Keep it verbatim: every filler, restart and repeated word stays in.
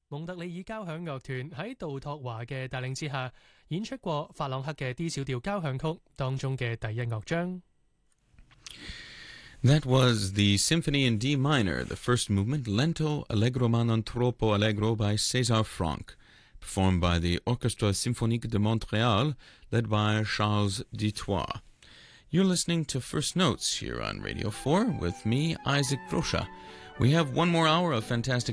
蒙特利爾交響樂團喺杜托華嘅帶領之下，演出過法朗克嘅 D 小調交響曲當中嘅第一樂章。 That was the Symphony in D minor, the first movement, Lento Allegro ma non troppo allegro by César Franck, performed by the Orchestre Symphonique de Montréal, led by Charles Ditois. You're listening to First Notes here on Radio four with me, Isaac Grosha. We have one more hour of fantastic